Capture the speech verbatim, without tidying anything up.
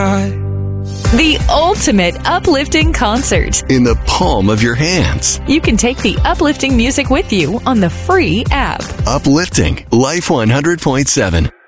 high. The ultimate uplifting concert. In the palm of your hands. You can take the uplifting music with you on the free app. Uplifting Life one hundred point seven.